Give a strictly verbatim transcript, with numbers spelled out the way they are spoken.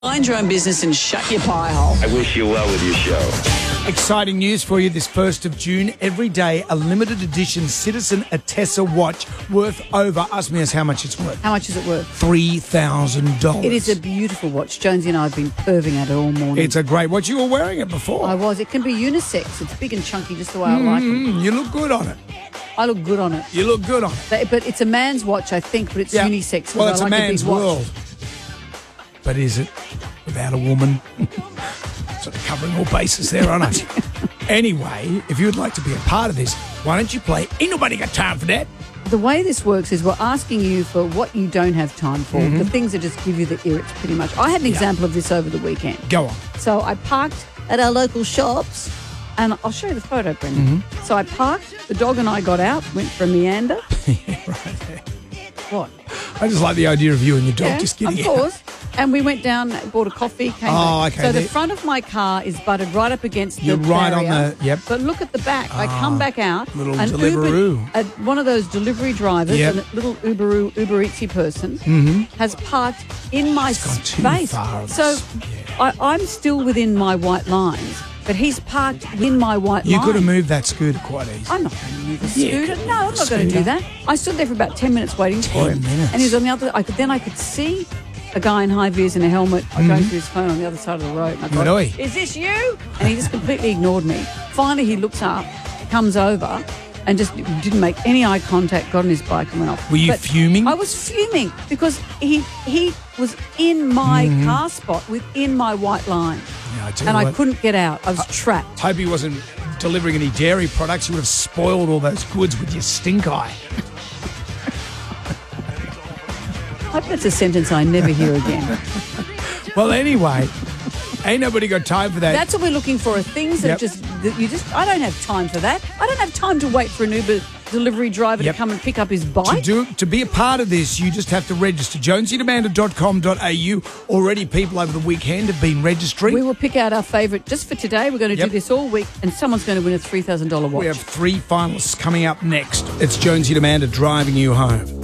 Mind your own business and shut your pie hole. I wish you well with your show. Exciting news for you this first of June. Every day, a limited edition Citizen Atessa watch worth over, ask me as how much it's worth. How much is it worth? three thousand dollars. It is a beautiful watch. Jonesy and I have been perving at it all morning. It's a great watch. You were wearing it before. I was. It can be unisex. It's big and chunky just the way I like them. Mm, you look good on it. I look good on it. You look good on it. But, but it's a man's watch, I think, but it's Yeah. unisex. Well, I it's like a man's big watch. world. But is it without a woman? Sort of covering all bases there, aren't I? Anyway, if you would like to be a part of this, why don't you play Ain't Nobody Got Time for That? The way this works is we're asking you for what you don't have time for, the things that just give you the irrits pretty much. I had an example of this over the weekend. Go on. So I parked at our local shops, and I'll show you the photo, Brendan. So I parked, the dog and I got out, went for a meander. Yeah, right there. What? I just like the idea of you and your dog Yeah, just getting of out. course. And we went down, bought a coffee, came Oh, back. okay, So there- the front of my car is butted right up against You're the right on barrier. the- yep. But look at the back. I come back out. little an Deliveroo. Uber, a, one of those delivery drivers, Yep. a little Uber Uber Eatsy person, has parked in my gone too space. far on So this. I, I'm still within my white lines, but he's parked within my white You line. could have moved that scooter quite easy. I'm not going to move the Yeah, scooter. could No, I'm move not the going to do scooter. that. I stood there for about ten minutes waiting for ten him. minutes. And he was on the other. I could then I could see a guy in high vis and a helmet going through his phone on the other side of the road. And I Mm-hmm. Oi. thought, is this you? And he just completely ignored me. Finally, he looks up, comes over, and just didn't make any eye contact. Got on his bike and went off. Were you But fuming? I was fuming because he he was in my car spot within my white line, Mm-hmm. Yeah, I tell and you I what. couldn't get out. I was trapped. Hope he wasn't delivering any dairy products. You would have spoiled all those goods with your stink eye. I hope that's a sentence I never hear again. Well, anyway, ain't nobody got time for that. That's what we're looking for. Are things that Yep. just that you just. I don't have time for that. I don't have time to wait for an Uber delivery driver Yep. to come and pick up his to bike. do to be a part of this, you just have to register. jonesy demander dot com dot a u. Already people over the weekend have been registering. We will pick out our favourite just for today. We're going to Yep. do this all week, and someone's going to win a three thousand dollar watch. We have three finalists coming up next. It's Jonesy Demander driving you home.